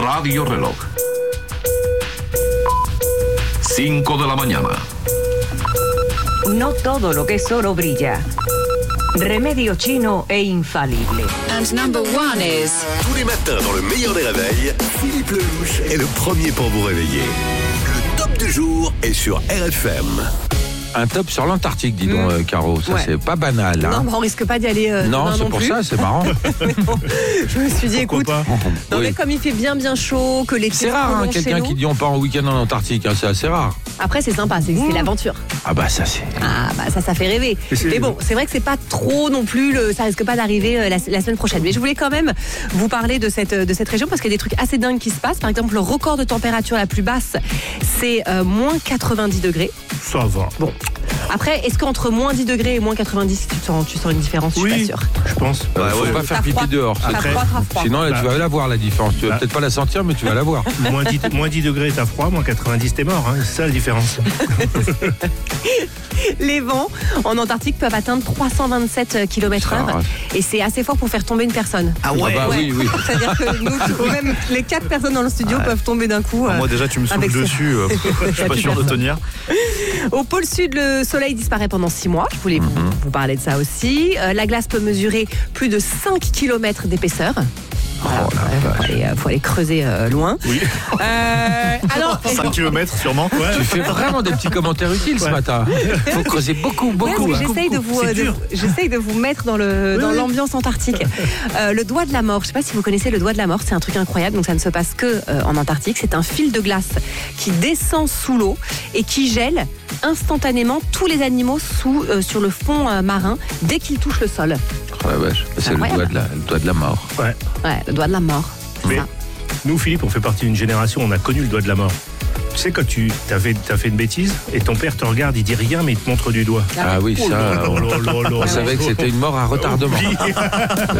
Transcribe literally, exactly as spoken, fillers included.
Radio Reloj. cinco de la mañana. No todo lo que es oro brilla. Remedio chino e infalible. And number one is... Tous les matins dans le meilleur des réveils, Philippe Lelouch est le premier pour vous réveiller. Le top du jour est sur R F M. Un top sur l'Antarctique, dis donc, mmh. euh, Caro. Ça, ouais. C'est pas banal. Hein. Non, mais on risque pas d'y aller. Euh, non, c'est non pour plus. ça, c'est marrant. Bon, je me suis dit, Pourquoi écoute, pas non, oui. mais comme il fait bien, bien chaud, que l'été c'est rare, hein, quelqu'un qui dit on part en week-end en Antarctique. Hein, c'est assez rare. Après, c'est sympa, c'est, c'est l'aventure. Ah bah ça, c'est. Ah bah ça, ça fait rêver. Mais bon, c'est vrai que c'est pas trop non plus. Le, ça risque pas d'arriver la, la semaine prochaine. Mais je voulais quand même vous parler de cette de cette région parce qu'il y a des trucs assez dingues qui se passent. Par exemple, le record de température la plus basse, c'est euh, moins quatre-vingt-dix degrés. Ça va. Bon. Après, est-ce qu'entre moins dix degrés et moins quatre-vingt-dix, tu sens, tu sens une différence? Je suis oui, pas sûre. Je pense. Il ne faut ouais, pas ouais. faire pipi froid. dehors. T'as Après, froid, t'as froid. Sinon, là, bah, tu vas la voir, la différence. Tu vas bah, peut-être pas la sentir, mais tu vas la voir. moins, dix, moins dix degrés, t'as froid. Moins quatre-vingt-dix, t'es mort. Hein. C'est ça la différence. Les vents en Antarctique peuvent atteindre trois cent vingt-sept kilomètres heure. Et c'est assez fort pour faire tomber une personne. Ah ouais, ah bah ouais. oui, oui. C'est-à-dire que nous, même les quatre personnes dans le studio ouais. peuvent tomber d'un coup. Ah, moi déjà tu me souffles dessus, euh, je suis pas sûr de tenir. Au pôle sud, le soleil disparaît pendant six mois. Je voulais mm-hmm. vous, vous parler de ça aussi. Euh, la glace peut mesurer plus de cinq kilomètres d'épaisseur. Voilà, oh il faut aller, faut aller creuser euh, loin. Oui. Euh, alors, cinq kilomètres sûrement. Ouais. Tu fais vraiment des petits commentaires utiles ouais. ce matin. Il faut creuser beaucoup, beaucoup. Ouais, hein. j'essaye, de vous, de, j'essaye de vous mettre dans, le, oui, dans oui. l'ambiance antarctique. Euh, le doigt de la mort, je ne sais pas si vous connaissez le doigt de la mort, c'est un truc incroyable. Donc ça ne se passe que euh, en Antarctique. C'est un fil de glace qui descend sous l'eau et qui gèle instantanément tous les animaux sous, euh, sur le fond euh, marin dès qu'ils touchent le sol. Oh la vache, c'est, c'est le, doigt de la, le doigt de la mort. Ouais. Ouais, le doigt de la mort. Mais ça. Nous, Philippe, on fait partie d'une génération, on a connu le doigt de la mort. Tu sais, quand tu as fait, t'as fait une bêtise et ton père te regarde, il dit rien, mais il te montre du doigt. Ah oui, ça, oh là là là là on, on savait que c'était une mort à retardement.